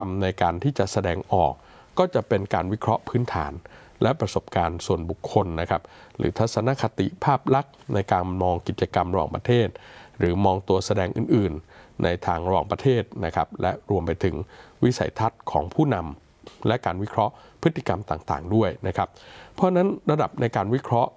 ในการที่จะแสดงออกก็จะเป็นการวิเคราะห์พื้นฐานและประสบการณ์ส่วนบุคคลนะครับหรือทัศนคติภาพลักษณ์ในการมองกิจกรรมระหว่างประเทศหรือมองตัวแสดงอื่นๆในทางระหว่างประเทศนะครับและรวมไปถึงวิสัยทัศน์ของผู้นำและการวิเคราะห์พฤติกรรมต่างๆด้วยนะครับเพราะฉะนั้นระดับในการวิเคราะห์